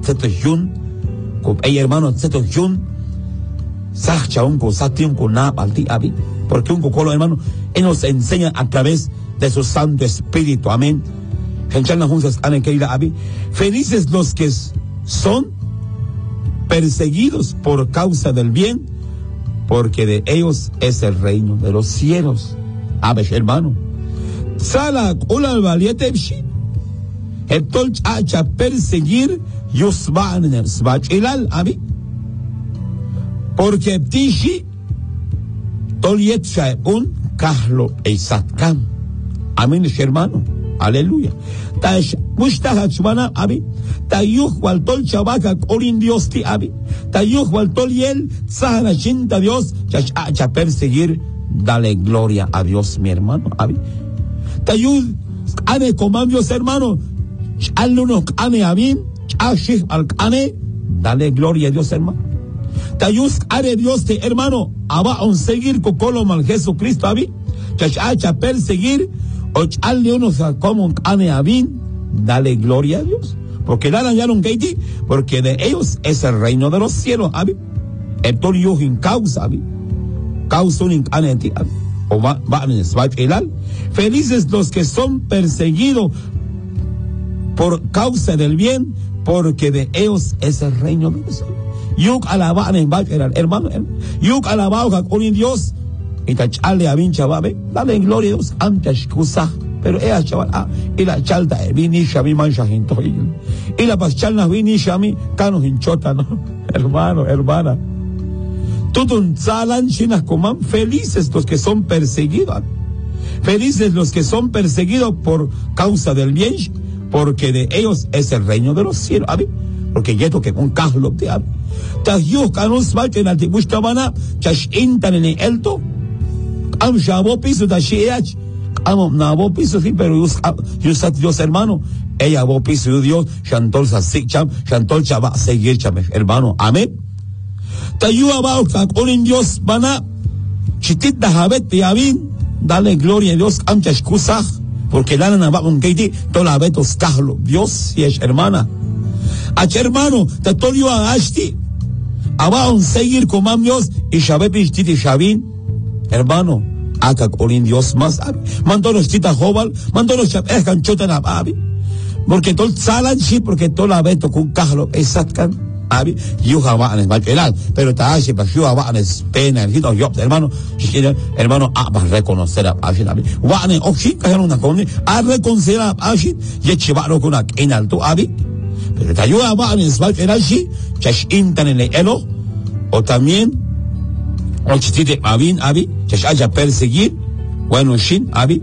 tzeto yun, ey hermano, tzeto yun, sacha un cosatium con alti abi, porque un cocolo hermano, él nos enseña a través de su Santo Espíritu, amén. Felices los que son perseguidos por causa del bien, porque de ellos es el reino de los cielos. Abe, hermano. Sala ula valiente el tol acha perseguir yusbaner svachilal abi, porque tishi toliet un kahlo eisatkan. Amén, hermano. Aleluya. Tash mushtaha chumana abi. Tayuh wal tol chabaka orin Dios ti abi. Tayuh wal tol yel sahana chinta Dios chacha perseguir. Dale gloria a Dios, mi hermano abi. Tayuh ane coman Dios, hermano. Aluno ane abin. Ashih al ane. Dale gloria a Dios, hermano. Tayuh ane Dios te hermano. Aba on seguir kokolo mal Jesucristo abi. Chacha perseguir. Como ane abin, dale gloria a Dios, porque porque de ellos es el reino de los cielos, abi. Felices los que son perseguidos por causa del bien, porque de ellos es el reino de los cielos. Yuk alaba hermano, yuk alaba con Dios. Y tachale a vincha babe, dale gloria a Dios antes kusa, pero ella chaval y la chalta vini shami mancha hinto y la paschalna vini shami cano hinchota, no hermano, hermana. Tutun salan chinas coman, felices los que son perseguidos, felices los que son perseguidos por causa del bien, porque de ellos es el reino de los cielos, abi, porque yeto que un cajlo te abi. Tahyus canus valken al tibushtabana, chash intan en elto. Am shabo piso da shiach, am nabo piso sí, pero yusat Dios hermano, ella bo piso Dios, shantol sasicham, shantol chaba seguir chame hermano, amén. Tayu abao kakonin Dios bana, chitit da habet piabin, dale gloria a Dios, am chashkusach, porque lana naba con keiti, tola betos kahlo, Dios y es hermana. Ach hermano, tatolio agashti, abao seguir comam Dios, y shabepi chiti shabin, hermano, acá con Dios más, mandó los chita jobal, mandó los chapescan chotan abi, porque todo salan sí, porque todo la veto con cajlo, exactkan, abi, yuhabanes malkelal, pero taashi pa yuhabanes pena, el hito yob, hermano, va a reconocer a Ashin, abi, wane oxi, que una con a reconocer a Ashin, y chivaro con a en alto, abi, pero ta yuhabanes malkelal sí, chash intan en el elo, o también, o chitite abin abi, chash haya perseguir, bueno shin abi,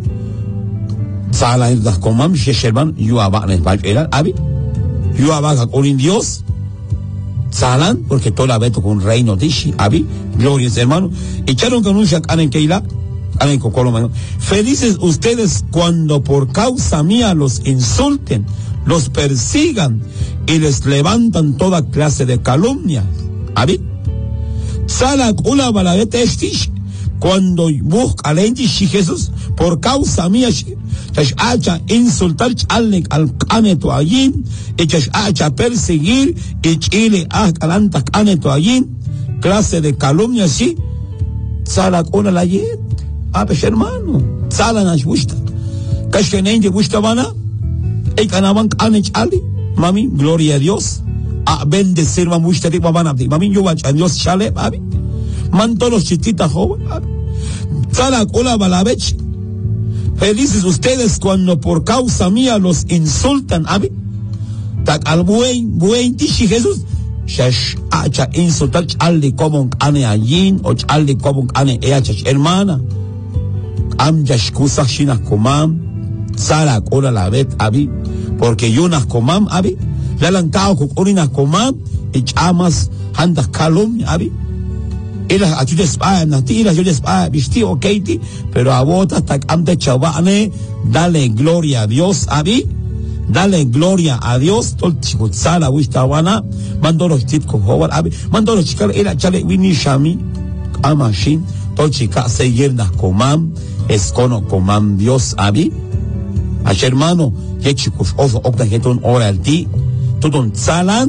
sala das comam shesherban yuabanes malkelal abi, yuabaga con Dios, salan porque toda vez con un reino dishi abi, glorias hermano, echaron con un shakan en keila, anen kokolo. Felices ustedes cuando por causa mía los insulten, los persigan y les levantan toda clase de calumnias, abi. Salak ula balavet estish, cuando busca alenti Jesús, por causa mía, chash hacha insultar chalnek al caneto allí, y chash hacha perseguir, y chile alanta caneto allí, clase de calumnia sí, salak ula la yet, apesh hermano, salanash bushta, kashkenenge bushta bana, y canaban canech ali, mami, gloria a Dios. A bendecir mamushta tipo banabdi mami yo a Dios chale abi manto los chititas joven abi sala cola balabech. Felices ustedes cuando por causa mía los insultan abi tak al buen tishi Jesús shash acha insultar alde como ane allin o alde como ane echa hermana am jash kusa shina komam sala cola la bet abi porque yo nas komam abi lalancao con orinas comam y chamas handas calum abi elas ayudes pa natiras yo les pa visti okaiti pero a botas tak ante chavane dale gloria a Dios abi dale gloria a Dios tol chibutsala wistawana mando los tit con hobar abi mando los chikal era chale wini shami amashin tol chika seguir nas comam es cono comam Dios abi a hermano que chicos oso okta jeton ora al ti Tudon salan